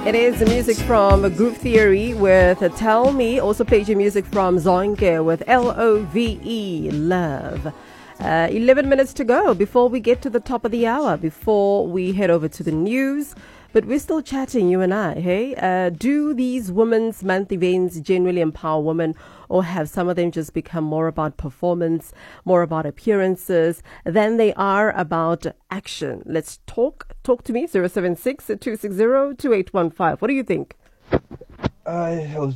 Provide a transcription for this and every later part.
It is the music from Group Theory with Tell Me. Also played your music from Zonke with Love, Love. 11 minutes to go before we get to the top of the hour, before we head over to the news. But we're still chatting, you and I, hey? Do these Women's Month events genuinely empower women, or have some of them just become more about performance, more about appearances than they are about action? Let's talk. Talk to me, 076-260-2815. What do you think? Hello.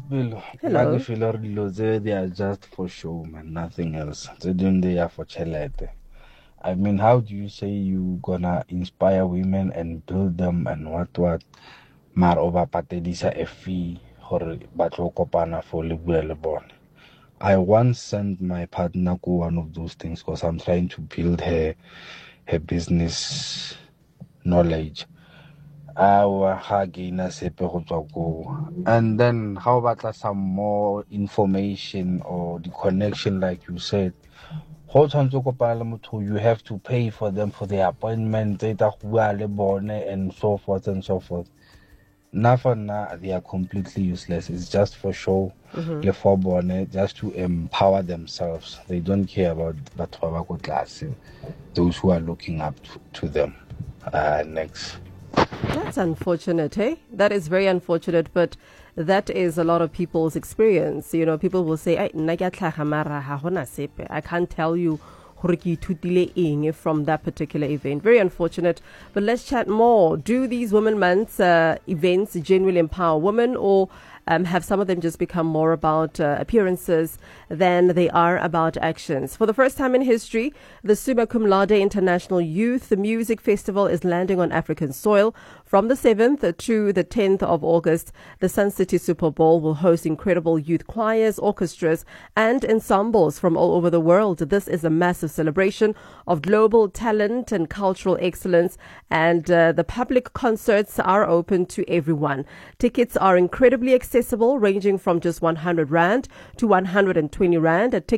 They are just for show, man, nothing else. They are for chelete. I mean, how do you say you gonna inspire women and build them and what? Mar over patedisa a fee for batlo kopana for libel. I once sent my partner to one of those things because I'm trying to build her business knowledge. And then how about some more information or the connection, like you said? You have to pay for them for their appointment, and so forth and so forth. Now for now, they are completely useless. It's just for show, just to empower themselves. They don't care about those who are looking up to them. Next. That's unfortunate, hey? That is very unfortunate, but that is a lot of people's experience. You know, people will say, I can't tell you from that particular event. Very unfortunate, but let's chat more. Do these Women Months events genuinely empower women, or have some of them just become more about appearances than they are about actions? For the first time in history, the Summa Cum Laude International Youth Music Festival is landing on African soil. From the 7th to the 10th of August, the Sun City Super Bowl will host incredible youth choirs, orchestras, and ensembles from all over the world. This is a massive celebration of global talent and cultural excellence, and the public concerts are open to everyone. Tickets are incredibly accessible, ranging from just 100 Rand to 120 Rand at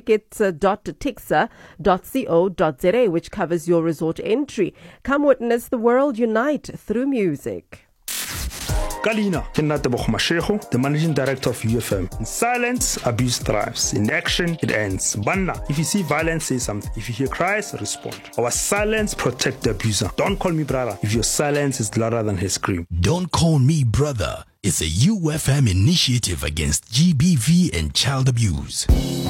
tickets.tixa.co.za, which covers your resort entry. Come witness the world unite through music. Kalina, Kinatabo Masheho, the managing director of UFM. In silence, abuse thrives. In action, it ends. Banna, if you see violence, say something. If you hear cries, respond. Our silence protect the abuser. Don't call me brother if your silence is louder than his scream. Don't Call Me Brother is a UFM initiative against GBV and child abuse.